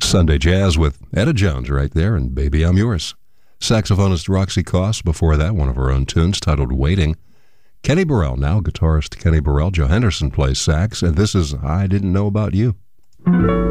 Sunday Jazz with Etta Jones right there, and Baby I'm Yours. Saxophonist Roxy Coss, before that, one of her own tunes titled Waiting. Kenny Burrell, now guitarist Kenny Burrell. Joe Henderson plays sax, and this is I Didn't Know About You.